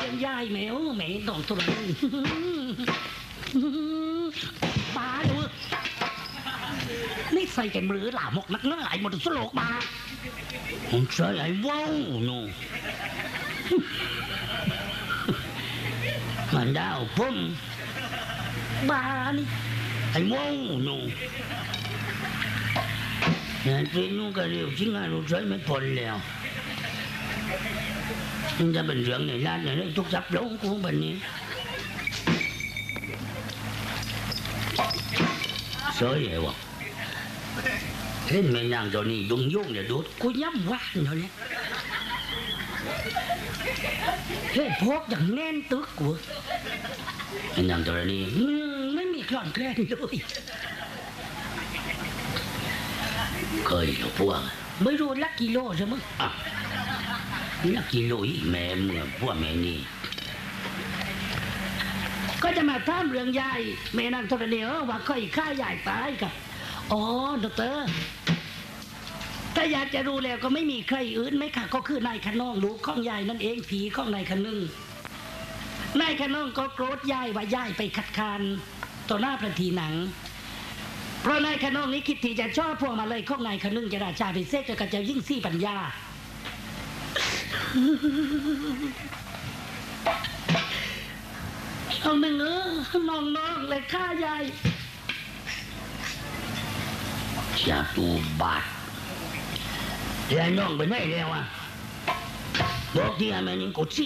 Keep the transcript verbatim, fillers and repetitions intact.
รื่องยายแมวแม่ต้องตัวนี้บ้าเลยนี่ใส่แกมือหล่าหมกนักเนื้อไอ้หมดสโลกมาผมใส่ไอ้ว้าวนู่มันดาวพุ่มบ้านี่ไอ้ว้าวนู่เนี่ยเป็นนู่นก็เรียวจริงอ่ะรู้ใช้ไม่พอแล้วมันจะเป็นเรื่องในร้านเนี่ยทุกสับลงกูแบบนี้สวยเลยวะเล่นไม่นางตัวนี้ยุ่งยุ่งเดี๋ยวดูกูย้ำว่าเนาะเนี่ยเฮ้ยพกอย่างแน่นตึกกูไอ้นางตัวนี้ไม่มีคลอนแคลนเลยเคยหรอพวกไม่รู้ลักกิโลใช่ไหมอ่ะลักกิโลอีแม่เมื่อพวกแม่นี่ก็จะมาถามเรื่องยายแม่นางธรณีว่าเคยฆ่ายายตายกับอ๋อดอกเตอร์ถ้าอยากจะรู้แล้วก็ไม่มีใครอื่นไหมค่ะก็คือนายขนองลูกของยายนั่นเองผีของนายขนึงนายขนองก็โกรธยายว่ายายไปขัดขานต่อหน้าพระทีหนังเพราะนายขนองนี้คิดที่จะชอบพวกมาเลยของนายขนึงจะราชาพิเศษกับเจ้ายิ่งซี่ปัญญาเอาหนึ่งเออน้องน้องเลยฆ่ายายชาตูบาทยายน้องไปไหนแล้วอ่ะบอกที่อเมริกาสิ